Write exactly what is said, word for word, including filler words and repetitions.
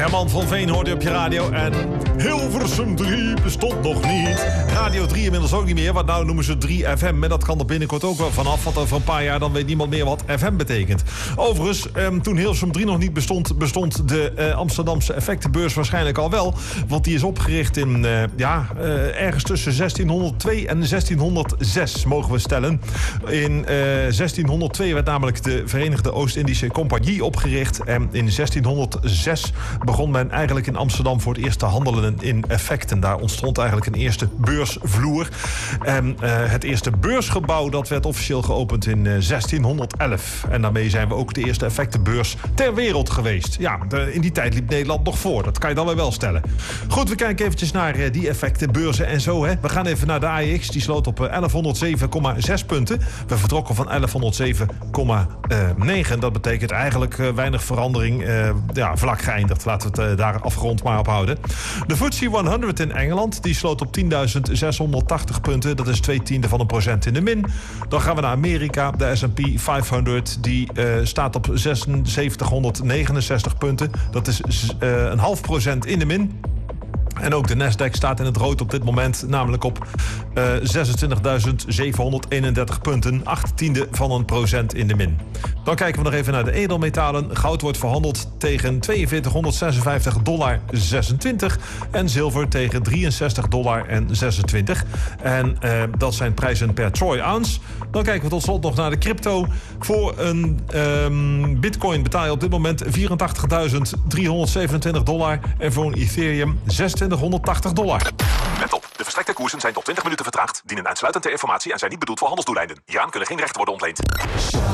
Herman van Veen hoorde op je radio en Hilversum drie bestond nog niet. Radio drie inmiddels ook niet meer, want nou noemen ze drie F M. En dat kan er binnenkort ook wel vanaf, want over een paar jaar dan weet niemand meer wat F M betekent. Overigens, eh, toen Hilversum drie nog niet bestond, bestond de eh, Amsterdamse effectenbeurs waarschijnlijk al wel. Want die is opgericht in, eh, ja, eh, ergens tussen zestienhonderdtwee en zestienhonderdzes, mogen we stellen. In eh, zestienhonderdtwee werd namelijk de Verenigde Oost-Indische Compagnie opgericht. En in zestienhonderdzes begon men eigenlijk in Amsterdam voor het eerst te handelen in effecten. Daar ontstond eigenlijk een eerste beursvloer. En uh, het eerste beursgebouw dat werd officieel geopend in uh, zestienhonderdelf. En daarmee zijn we ook de eerste effectenbeurs ter wereld geweest. Ja, de, in die tijd liep Nederland nog voor. Dat kan je dan weer wel stellen. Goed, we kijken eventjes naar uh, die effectenbeurzen en zo. Hè. We gaan even naar de A E X. Die sloot op uh, elfhonderdzeven komma zes punten. We vertrokken van elfhonderdzeven komma negen. Dat betekent eigenlijk uh, weinig verandering. Uh, ja, vlak geëindigd. Laten we het uh, daar afgerond maar op houden. De F T S E honderd in Engeland die sloot op tienduizend zeshonderdtachtig punten. Dat is twee tiende van een procent in de min. Dan gaan we naar Amerika. De S en P vijfhonderd die uh, staat op zesenzeventighonderdnegenenzestig punten. Dat is uh, een half procent in de min. En ook de Nasdaq staat in het rood op dit moment, namelijk op uh, zesentwintigduizend zevenhonderdeenendertig punten, acht tiende van een procent in de min. Dan kijken we nog even naar de edelmetalen. Goud wordt verhandeld tegen tweeënveertighonderdzesenvijftig dollar zesentwintig en zilver tegen drieënzestig dollar en zesentwintig. En uh, dat zijn prijzen per troy ounce. Dan kijken we tot slot nog naar de crypto. Voor een um, bitcoin betaal je op dit moment vierentachtigduizend driehonderdzevenentwintig dollar en voor een Ethereum zesentwintighonderdtachtig dollar. Let op, de verstrekte koersen zijn tot twintig minuten vertraagd, dienen uitsluitend ter informatie en zijn niet bedoeld voor handelsdoeleinden. Hieraan kunnen geen rechten worden ontleend.